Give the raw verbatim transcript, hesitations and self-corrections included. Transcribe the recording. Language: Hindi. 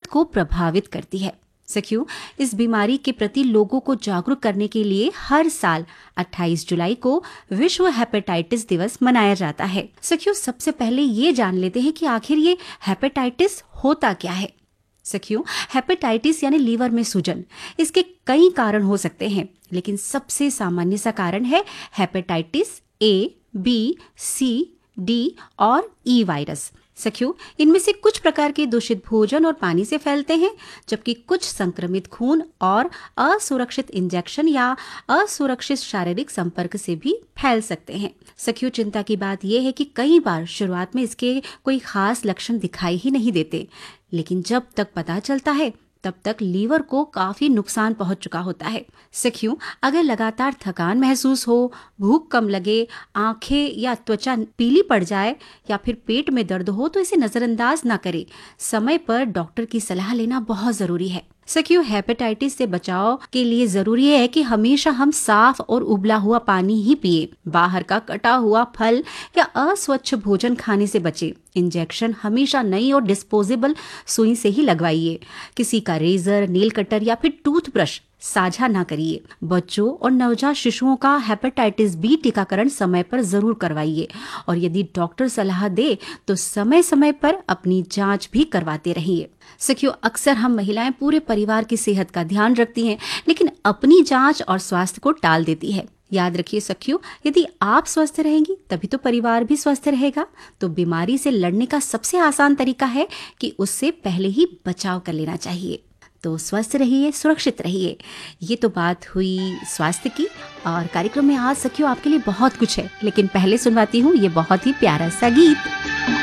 को प्रभावित करती है। सखियों, इस बीमारी के प्रति लोगों को जागरूक करने के लिए हर साल अट्ठाईस जुलाई को विश्व हेपेटाइटिस दिवस मनाया जाता है। सखियों, सबसे पहले ये जान लेते हैं कि आखिर ये हेपेटाइटिस होता क्या है। सखियों, हेपेटाइटिस यानी लीवर में सूजन, इसके कई कारण हो सकते हैं, लेकिन सबसे सामान्य सा कारण है hepatitis A, B, C, D और ई वायरस। सखियों, इनमें से कुछ प्रकार के दूषित भोजन और पानी से फैलते हैं, जबकि कुछ संक्रमित खून और असुरक्षित इंजेक्शन या असुरक्षित शारीरिक संपर्क से भी फैल सकते हैं। सखियों, चिंता की बात यह है कि कई बार शुरुआत में इसके कोई खास लक्षण दिखाई ही नहीं देते, लेकिन जब तक पता चलता है तब तक लीवर को काफी नुकसान पहुंच चुका होता है। सखियों, अगर लगातार थकान महसूस हो, भूख कम लगे, आंखें या त्वचा पीली पड़ जाए या फिर पेट में दर्द हो तो इसे नजरअंदाज ना करें। समय पर डॉक्टर की सलाह लेना बहुत जरूरी है। सखियों, हेपेटाइटिस से बचाव के लिए जरूरी है कि हमेशा हम साफ और उबला हुआ पानी ही पिए, बाहर का कटा हुआ फल या अस्वच्छ भोजन खाने से बचे। इंजेक्शन हमेशा नई और डिस्पोजेबल सुई से ही लगवाइए। किसी का रेजर, नेल कटर या फिर टूथब्रश साझा ना करिए। बच्चों और नवजात शिशुओं का हेपेटाइटिस बी टीकाकरण समय पर जरूर करवाइए और यदि डॉक्टर सलाह दे तो समय समय पर अपनी जांच भी करवाते रहिए। सखियों, अक्सर हम महिलाएं पूरे परिवार की सेहत का ध्यान रखती हैं, लेकिन अपनी जांच और स्वास्थ्य को टाल देती है। याद रखिए सखियों, यदि आप स्वस्थ रहेंगी तभी तो परिवार भी स्वस्थ रहेगा। तो बीमारी से लड़ने का सबसे आसान तरीका है कि उससे पहले ही बचाव कर लेना चाहिए। तो स्वस्थ रहिए, सुरक्षित रहिए। ये तो बात हुई स्वास्थ्य की, और कार्यक्रम में आज सखियों आपके लिए बहुत कुछ है, लेकिन पहले सुनवाती हूँ ये बहुत ही प्यारा सा गीत।